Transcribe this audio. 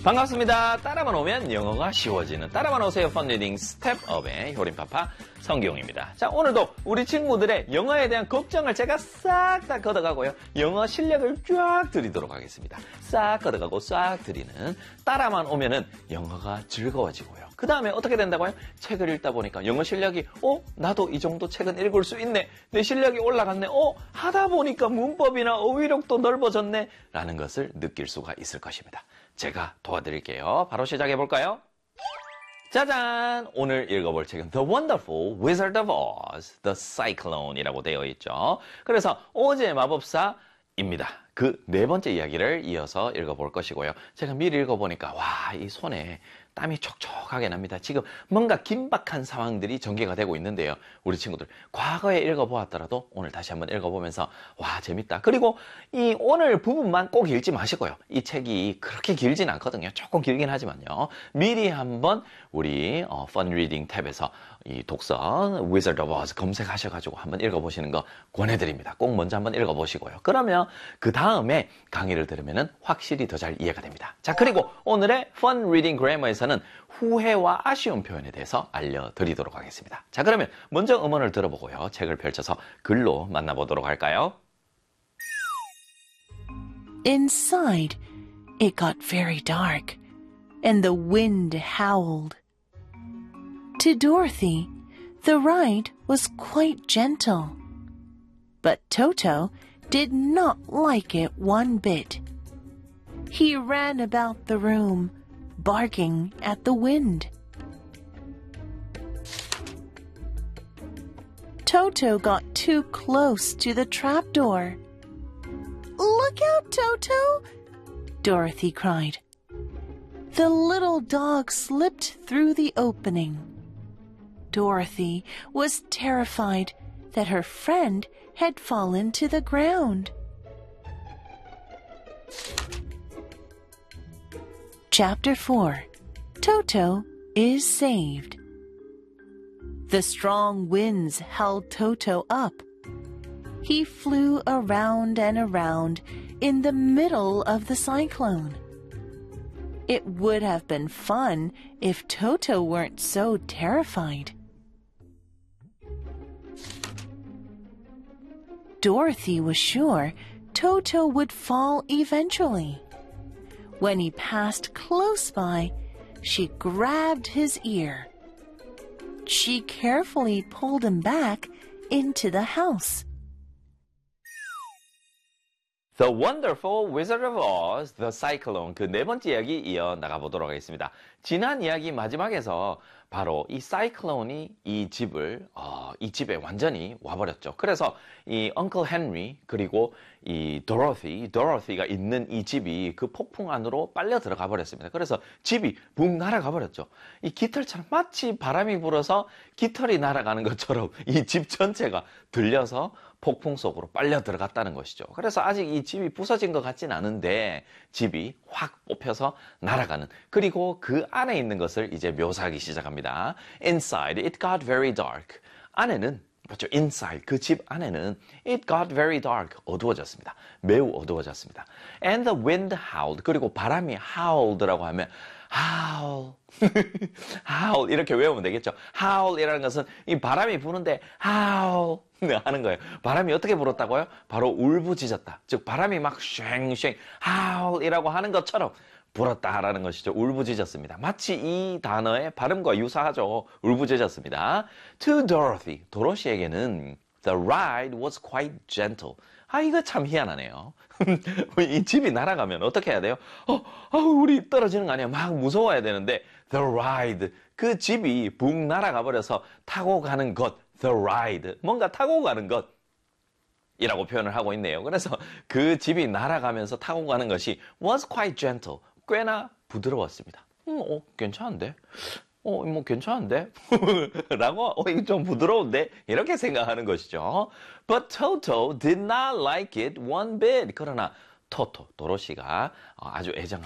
반갑습니다. 따라만 오면 영어가 쉬워지는 따라만 오세요 펀 리딩 스텝업의 효린파파 성기용입니다. 자, 오늘도 우리 친구들의 영어에 대한 걱정을 제가 싹 다 걷어가고요. 영어 실력을 쫙 드리도록 하겠습니다. 싹 걷어가고 싹 드리는 따라만 오면은 영어가 즐거워지고요. 그 다음에 어떻게 된다고요? 책을 읽다 보니까 영어 실력이 나도 이 정도 책은 읽을 수 있네. 내 실력이 올라갔네. 하다 보니까 문법이나 어휘력도 넓어졌네. 라는 것을 느낄 수가 있을 것입니다. 제가 도와드릴게요. 바로 시작해볼까요? 짜잔! 오늘 읽어볼 책은 The Wonderful Wizard of Oz, The Cyclone이라고 되어 있죠. 그래서 오즈의 마법사입니다. 그 네 번째 이야기를 이어서 읽어볼 것이고요. 제가 미리 읽어보니까 이 손에 땀이 촉촉하게 납니다. 지금 뭔가 긴박한 상황들이 전개가 되고 있는데요. 우리 친구들 과거에 읽어보았더라도 오늘 다시 한번 읽어보면서 재밌다. 그리고 이 오늘 부분만 꼭 읽지 마시고요. 이 책이 그렇게 길진 않거든요. 조금 길긴 하지만요. 미리 한번 우리 Fun Reading 탭에서 이 독서 Wizard of Oz 검색하셔가지고 한번 읽어보시는 거 권해드립니다. 꼭 먼저 한번 읽어보시고요. 그러면 그 다음에 강의를 들으면 확실히 더 잘 이해가 됩니다. 자, 그리고 오늘의 Fun Reading Grammar에서는 후회와 아쉬운 표현에 대해서 알려드리도록 하겠습니다. 자, 그러면 먼저 음원을 들어보고요. 책을 펼쳐서 글로 만나보도록 할까요? Inside, it got very dark, and the wind howled. To Dorothy, the ride was quite gentle. But Toto did not like it one bit. He ran about the room, barking at the wind. Toto got too close to the trapdoor. "Look out, Toto!" Dorothy cried. The little dog slipped through the opening. Dorothy was terrified that her friend had fallen to the ground. Chapter 4. Toto is saved. The strong winds held Toto up. He flew around and around in the middle of the cyclone. It would have been fun if Toto weren't so terrified. Dorothy was sure Toto would fall eventually. When he passed close by, she grabbed his ear. She carefully pulled him back into the house. The Wonderful Wizard of Oz, The Cyclone 그 네 번째 이야기 이어나가보도록 하겠습니다. 지난 이야기 마지막에서 바로 이 사이클론이 이 집에 완전히 와버렸죠. 그래서 이 Uncle Henry 그리고 이 도로시가 있는 이 집이 그 폭풍 안으로 빨려 들어가 버렸습니다. 그래서 집이 붕 날아가 버렸죠. 이 깃털처럼 마치 바람이 불어서 깃털이 날아가는 것처럼 이 집 전체가 들려서 폭풍 속으로 빨려 들어갔다는 것이죠. 그래서 아직 이 집이 부서진 것 같진 않은데 집이 확 뽑혀서 날아가는, 그리고 그 안에 있는 것을 이제 묘사하기 시작합니다. Inside, it got very dark. 안에는 맞죠? Inside, 그 집 안에는 it got very dark, 어두워졌습니다. 매우 어두워졌습니다. And the wind howled, 그리고 바람이 howled라고 하면 howl, howl 이렇게 외우면 되겠죠. howl이라는 것은 이 바람이 부는데 howl 하는 거예요. 바람이 어떻게 불었다고요? 바로 울부짖었다. 즉 바람이 막 쉥쉥 howl이라고 하는 것처럼 불었다라는 것이죠. 울부짖었습니다. 마치 이 단어의 발음과 유사하죠. 울부짖었습니다. To Dorothy, 도로시에게는 the ride was quite gentle. 이거 참 희한하네요. 이 집이 날아가면 어떻게 해야 돼요? 우리 떨어지는 거 아니야? 막 무서워야 되는데 the ride, 그 집이 붕 날아가 버려서 타고 가는 것, the ride, 뭔가 타고 가는 것 이라고 표현을 하고 있네요. 그래서 그 집이 날아가면서 타고 가는 것이 was quite gentle, 꽤나 부드러웠습니다. 괜찮은데? 뭐 괜찮은데? 라고 이거 좀 부드러운데? 이렇게 생각하는 것이죠. But Toto did not like it one bit. 그러나 도로시가 아주 애정하는